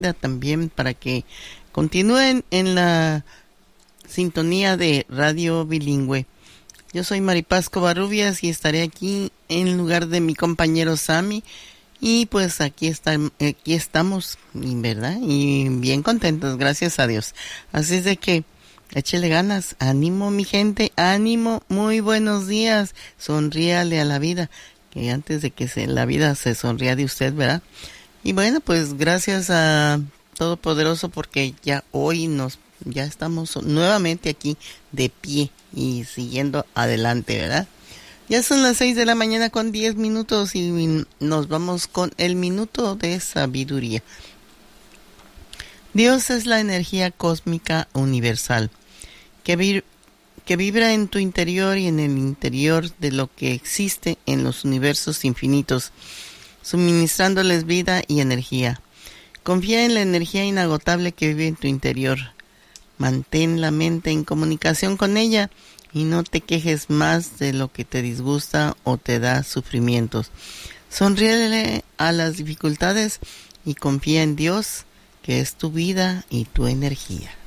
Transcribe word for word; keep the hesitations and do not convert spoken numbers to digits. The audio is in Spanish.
también para que continúen en la sintonía de Radio Bilingüe. Yo soy Maripaz Covarrubias y estaré aquí en lugar de mi compañero Sammy. Y pues aquí, está, aquí estamos, ¿verdad? Y bien contentos, gracias a Dios. Así es de que échele ganas, ánimo mi gente, ánimo, muy buenos días. Sonríale a la vida, que antes de que se, la vida se sonría de usted, ¿verdad? Y bueno, pues gracias a Todopoderoso porque ya hoy nos, ya estamos nuevamente aquí de pie y siguiendo adelante, ¿verdad? Ya son las seis de la mañana con diez minutos y nos vamos con el minuto de sabiduría. Dios es la energía cósmica universal que, vi- que vibra en tu interior y en el interior de lo que existe en los universos infinitos, suministrándoles vida y energía. Confía en la energía inagotable que vive en tu interior. Mantén la mente en comunicación con ella y no te quejes más de lo que te disgusta o te da sufrimientos. Sonríele a las dificultades y confía en Dios, que es tu vida y tu energía.